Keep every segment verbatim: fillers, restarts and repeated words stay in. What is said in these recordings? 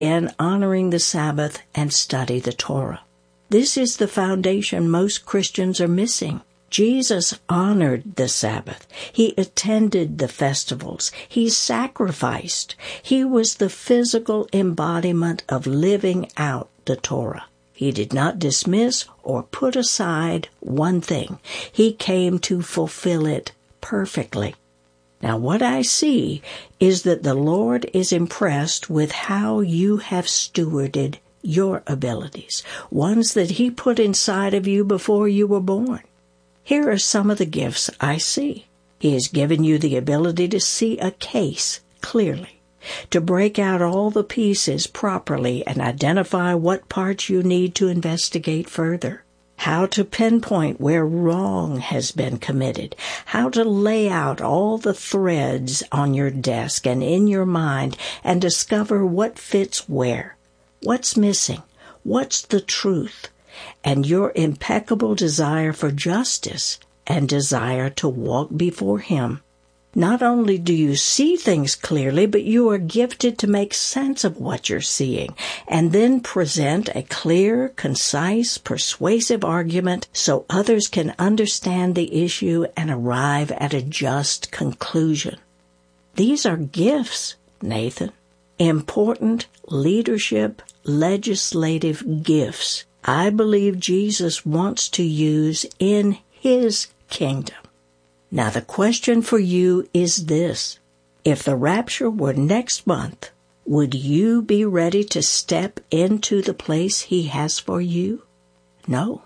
and honoring the Sabbath and study the Torah. This is the foundation most Christians are missing. Jesus honored the Sabbath. He attended the festivals. He sacrificed. He was the physical embodiment of living out the Torah. He did not dismiss or put aside one thing. He came to fulfill it perfectly. Now, what I see is that the Lord is impressed with how you have stewarded your abilities, ones that He put inside of you before you were born. Here are some of the gifts I see. He has given you the ability to see a case clearly, to break out all the pieces properly and identify what parts you need to investigate further, how to pinpoint where wrong has been committed, how to lay out all the threads on your desk and in your mind and discover what fits where, what's missing, what's the truth, and your impeccable desire for justice and desire to walk before Him. Not only do you see things clearly, but you are gifted to make sense of what you're seeing and then present a clear, concise, persuasive argument so others can understand the issue and arrive at a just conclusion. These are gifts, Nathan. Important leadership, legislative gifts I believe Jesus wants to use in His kingdom. Now, the question for you is this. If the rapture were next month, would you be ready to step into the place He has for you? No.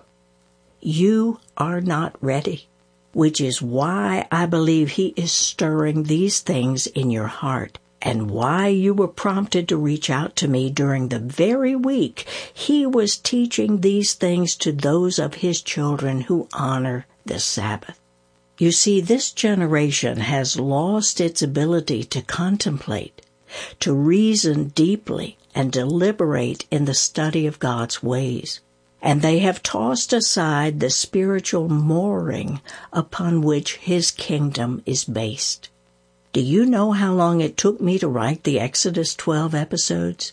You are not ready, which is why I believe He is stirring these things in your heart, and why you were prompted to reach out to me during the very week He was teaching these things to those of His children who honor the Sabbath. You see, this generation has lost its ability to contemplate, to reason deeply and deliberate in the study of God's ways, and they have tossed aside the spiritual mooring upon which His kingdom is based. Do you know how long it took me to write the Exodus twelve episodes?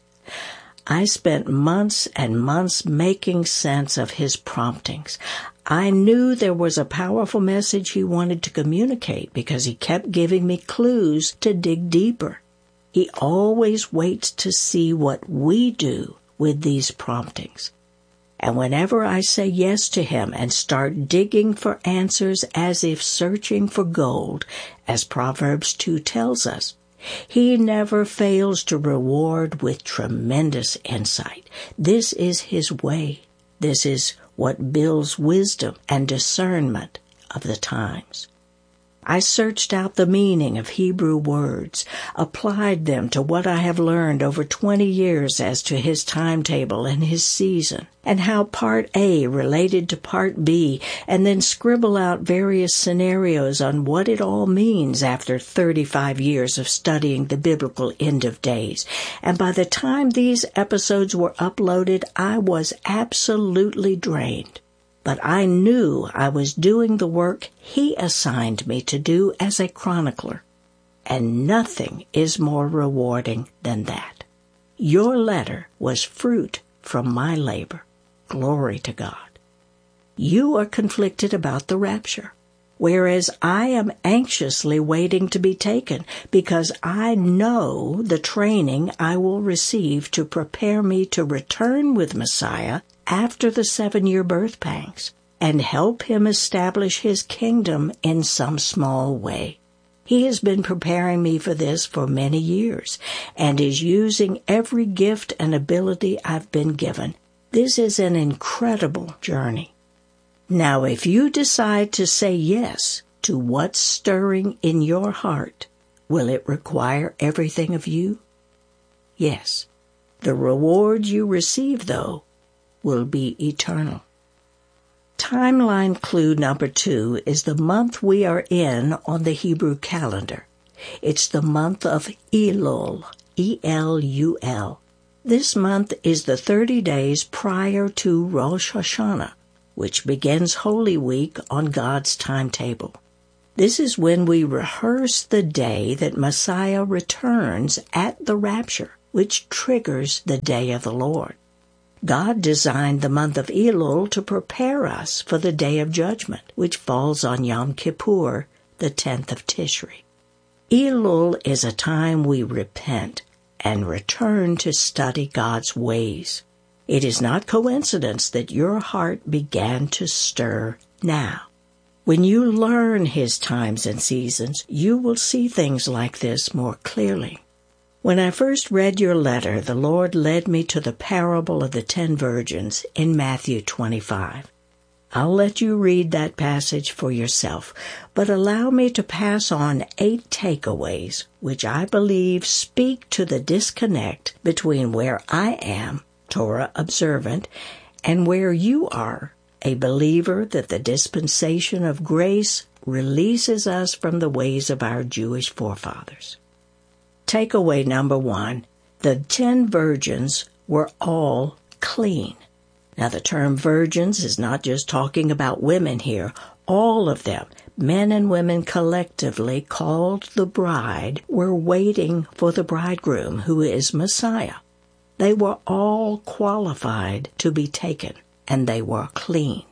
I spent months and months making sense of His promptings. I knew there was a powerful message He wanted to communicate because He kept giving me clues to dig deeper. He always waits to see what we do with these promptings. And whenever I say yes to Him and start digging for answers as if searching for gold, as Proverbs two tells us, He never fails to reward with tremendous insight. This is His way. This is what builds wisdom and discernment of the times. I searched out the meaning of Hebrew words, applied them to what I have learned over twenty years as to His timetable and His season, and how Part A related to Part B, and then scribble out various scenarios on what it all means after thirty-five years of studying the biblical end of days. And by the time these episodes were uploaded, I was absolutely drained. But I knew I was doing the work He assigned me to do as a chronicler, and nothing is more rewarding than that. Your letter was fruit from my labor. Glory to God. You are conflicted about the rapture, whereas I am anxiously waiting to be taken because I know the training I will receive to prepare me to return with Messiah after the seven-year birth pangs and help Him establish His kingdom in some small way. He has been preparing me for this for many years and is using every gift and ability I've been given. This is an incredible journey. Now, if you decide to say yes to what's stirring in your heart, will it require everything of you? Yes. The reward you receive, though, will be eternal. Timeline clue number two is the month we are in on the Hebrew calendar. It's the month of Elul, E L U L. This month is the thirty days prior to Rosh Hashanah, which begins Holy Week on God's timetable. This is when we rehearse the day that Messiah returns at the rapture, which triggers the day of the Lord. God designed the month of Elul to prepare us for the day of judgment, which falls on Yom Kippur, the tenth of Tishri. Elul is a time we repent and return to study God's ways. It is not coincidence that your heart began to stir now. When you learn His times and seasons, you will see things like this more clearly. When I first read your letter, the Lord led me to the parable of the ten virgins in Matthew twenty-five. I'll let you read that passage for yourself, but allow me to pass on eight takeaways which I believe speak to the disconnect between where I am, Torah observant, and where you are, a believer that the dispensation of grace releases us from the ways of our Jewish forefathers. Takeaway number one, the ten virgins were all clean. Now, the term virgins is not just talking about women here. All of them, men and women collectively called the bride, were waiting for the bridegroom, who is Messiah. They were all qualified to be taken, and they were clean.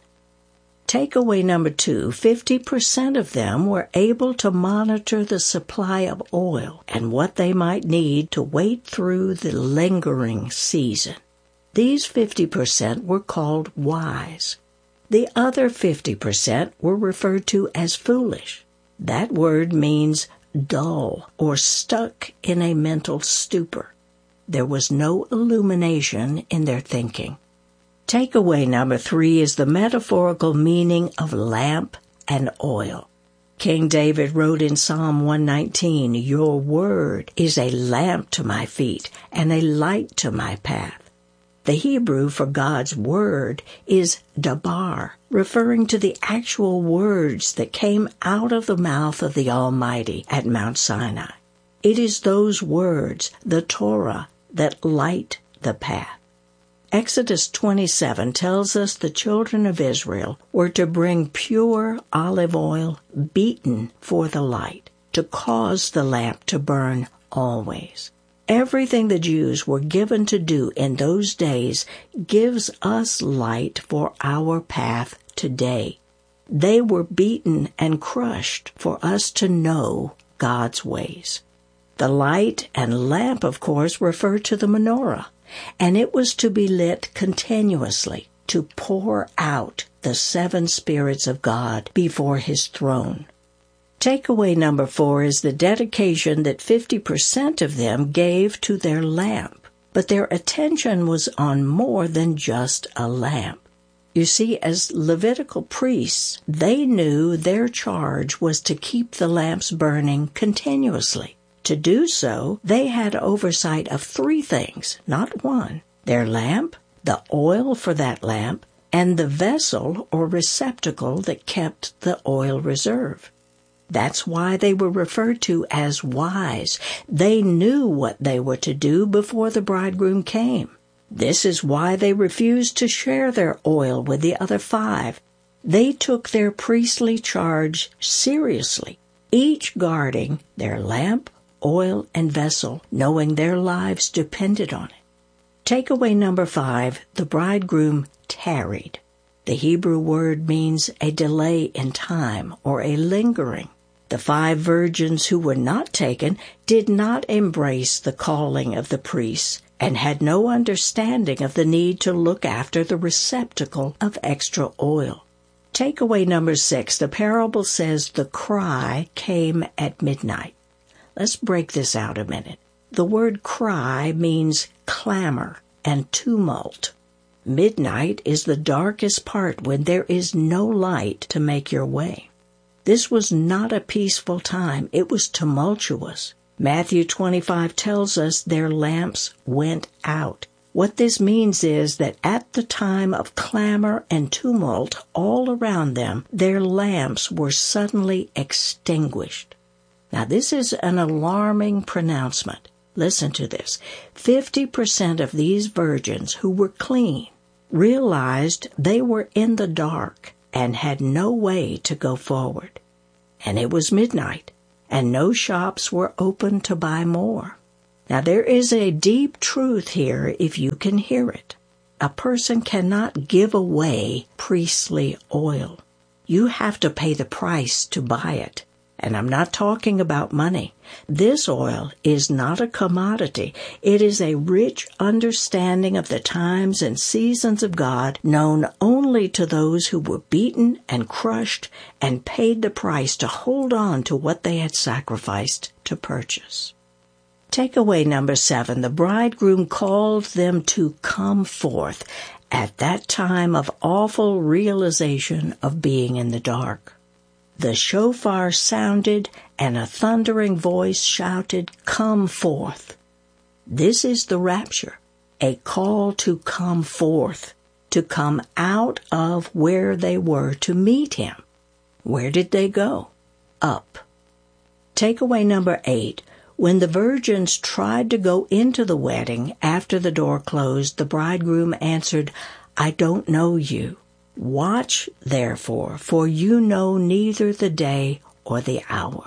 Takeaway number two, fifty percent of them were able to monitor the supply of oil and what they might need to wait through the lingering season. These fifty percent were called wise. The other fifty percent were referred to as foolish. That word means dull or stuck in a mental stupor. There was no illumination in their thinking. Takeaway number three is the metaphorical meaning of lamp and oil. King David wrote in Psalm one nineteen, "Your word is a lamp to my feet and a light to my path." The Hebrew for God's word is dabar, referring to the actual words that came out of the mouth of the Almighty at Mount Sinai. It is those words, the Torah, that light the path. Exodus twenty-seven tells us the children of Israel were to bring pure olive oil beaten for the light, to cause the lamp to burn always. Everything the Jews were given to do in those days gives us light for our path today. They were beaten and crushed for us to know God's ways. The light and lamp, of course, refer to the menorah, and it was to be lit continuously to pour out the seven spirits of God before His throne. Takeaway number four is the dedication that fifty percent of them gave to their lamp, but their attention was on more than just a lamp. You see, as Levitical priests, they knew their charge was to keep the lamps burning continuously. To do so, they had oversight of three things, not one: their lamp, the oil for that lamp, and the vessel or receptacle that kept the oil reserve. That's why they were referred to as wise. They knew what they were to do before the bridegroom came. This is why they refused to share their oil with the other five. They took their priestly charge seriously, each guarding their lamp, oil, and vessel, knowing their lives depended on it. Takeaway number five, the bridegroom tarried. The Hebrew word means a delay in time or a lingering. The five virgins who were not taken did not embrace the calling of the priests and had no understanding of the need to look after the receptacle of extra oil. Takeaway number six, the parable says the cry came at midnight. Let's break this out a minute. The word cry means clamor and tumult. Midnight is the darkest part when there is no light to make your way. This was not a peaceful time. It was tumultuous. Matthew twenty-five tells us their lamps went out. What this means is that at the time of clamor and tumult all around them, their lamps were suddenly extinguished. Now, this is an alarming pronouncement. Listen to this. Fifty percent of these virgins who were clean realized they were in the dark and had no way to go forward. And it was midnight, and no shops were open to buy more. Now there is a deep truth here if you can hear it. A person cannot give away priestly oil. You have to pay the price to buy it. And I'm not talking about money. This oil is not a commodity. It is a rich understanding of the times and seasons of God, known only to those who were beaten and crushed and paid the price to hold on to what they had sacrificed to purchase. Takeaway number seven, the bridegroom called them to come forth at that time of awful realization of being in the dark. The shofar sounded, and a thundering voice shouted, "Come forth." This is the rapture, a call to come forth, to come out of where they were to meet him. Where did they go? Up. Takeaway number eight. When the virgins tried to go into the wedding after the door closed, the bridegroom answered, "I don't know you. Watch, therefore, for you know neither the day or the hour."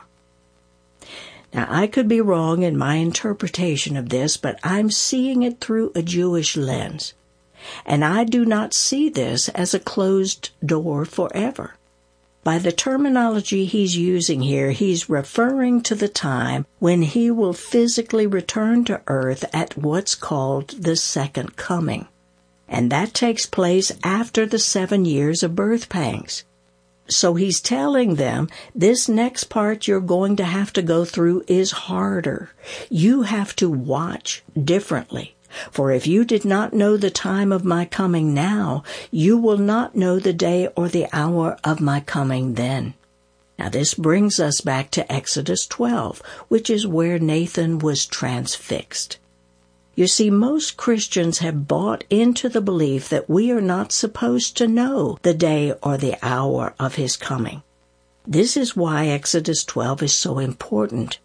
Now, I could be wrong in my interpretation of this, but I'm seeing it through a Jewish lens. And I do not see this as a closed door forever. By the terminology he's using here, he's referring to the time when he will physically return to earth at what's called the second coming. And that takes place after the seven years of birth pangs. So he's telling them, this next part you're going to have to go through is harder. You have to watch differently. For if you did not know the time of my coming now, you will not know the day or the hour of my coming then. Now this brings us back to Exodus twelve, which is where Nathan was transfixed. You see, most Christians have bought into the belief that we are not supposed to know the day or the hour of his coming. This is why Exodus twelve is so important.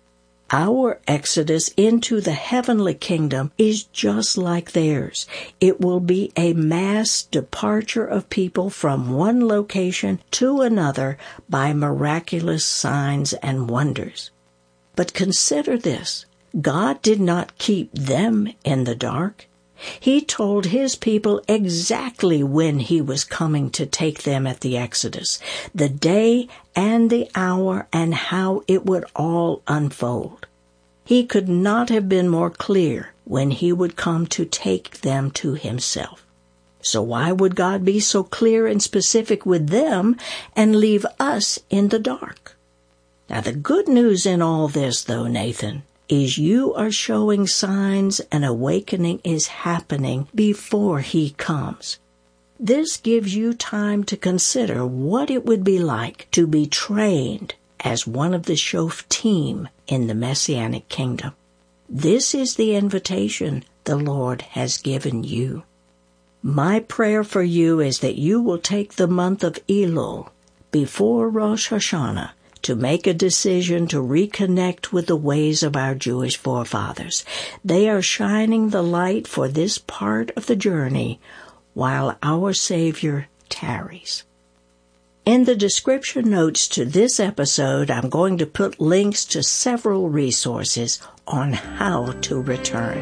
Our exodus into the heavenly kingdom is just like theirs. It will be a mass departure of people from one location to another by miraculous signs and wonders. But consider this. God did not keep them in the dark. He told his people exactly when he was coming to take them at the Exodus, the day and the hour, and how it would all unfold. He could not have been more clear when he would come to take them to himself. So why would God be so clear and specific with them and leave us in the dark? Now the good news in all this, though, Nathan, is you are showing signs and awakening is happening before he comes. This gives you time to consider what it would be like to be trained as one of the Shoftim in the Messianic kingdom. This is the invitation the Lord has given you. My prayer for you is that you will take the month of Elul before Rosh Hashanah to make a decision to reconnect with the ways of our Jewish forefathers. They are shining the light for this part of the journey while our Savior tarries. In the description notes to this episode, I'm going to put links to several resources on how to return.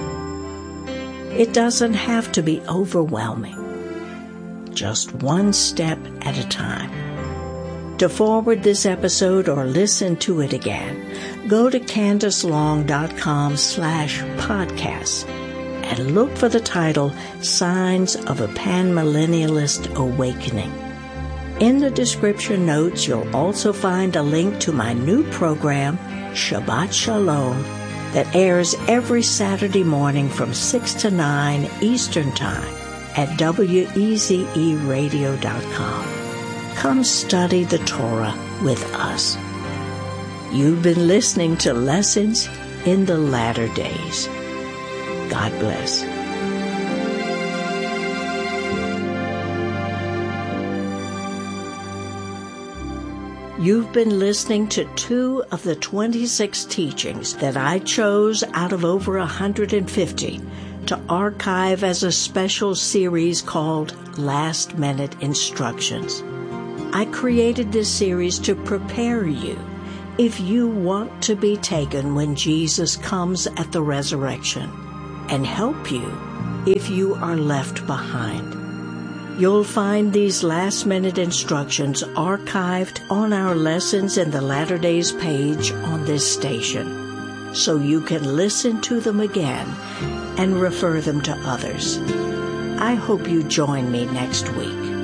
It doesn't have to be overwhelming. Just one step at a time. To forward this episode or listen to it again, go to candacelong.com slash podcasts and look for the title Signs of a Panmillennialist Awakening. In the description notes, you'll also find a link to my new program, Shabbat Shalom, that airs every Saturday morning from six to nine Eastern Time at W E Z E radio dot com. Come study the Torah with us. You've been listening to Lessons in the Latter Days. God bless. You've been listening to two of the twenty-six teachings that I chose out of over one hundred fifty to archive as a special series called Last Minute Instructions. I created this series to prepare you if you want to be taken when Jesus comes at the resurrection, and help you if you are left behind. You'll find these last-minute instructions archived on our Lessons in the Latter Days page on this station, so you can listen to them again and refer them to others. I hope you join me next week.